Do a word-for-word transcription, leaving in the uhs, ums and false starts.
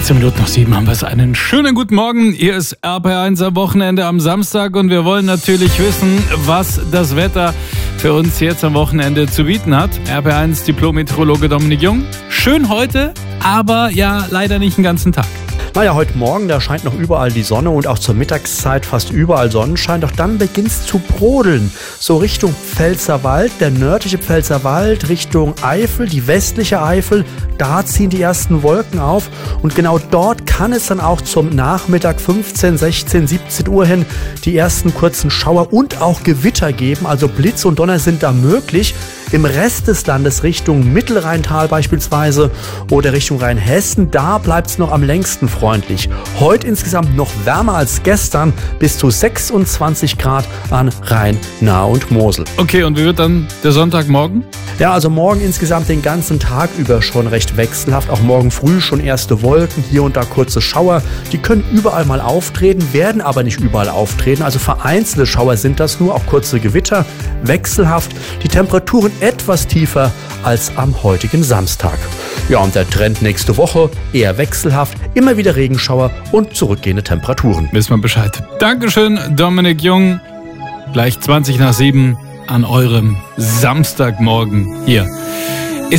achtzehn Minuten nach sieben haben wir es. Einen schönen guten Morgen. Hier ist R P eins am Wochenende am Samstag und wir wollen natürlich wissen, was das Wetter für uns jetzt am Wochenende zu bieten hat. R P eins Diplom-Meteorologe Dominik Jung. Schön heute, aber ja leider nicht den ganzen Tag. Naja, heute Morgen, da scheint noch überall die Sonne und auch zur Mittagszeit fast überall Sonnenschein. Doch dann beginnt es zu brodeln. So Richtung Pfälzerwald, der nördliche Pfälzerwald, Richtung Eifel, die westliche Eifel. Da ziehen die ersten Wolken auf. Und genau dort kann es dann auch zum Nachmittag fünfzehn, sechzehn, siebzehn Uhr hin die ersten kurzen Schauer und auch Gewitter geben. Also Blitz und Donner sind da möglich. Im Rest des Landes Richtung Mittelrheintal beispielsweise oder Richtung Rheinhessen, da bleibt es noch am längsten freundlich. Heute insgesamt noch wärmer als gestern, bis zu sechsundzwanzig Grad an Rhein, Nahe und Mosel. Okay, und wie wird dann der Sonntagmorgen? Ja, also morgen insgesamt den ganzen Tag über schon recht wechselhaft. Auch morgen früh schon erste Wolken, hier und da kurze Schauer. Die können überall mal auftreten, werden aber nicht überall auftreten. Also vereinzelte Schauer sind das nur, auch kurze Gewitter, wechselhaft. Die Temperaturen etwas tiefer als am heutigen Samstag. Ja, und der Trend nächste Woche eher wechselhaft, immer wieder Regenschauer und zurückgehende Temperaturen. Wissen wir Bescheid. Dankeschön, Dominik Jung. Gleich zwanzig nach sieben an eurem Samstagmorgen hier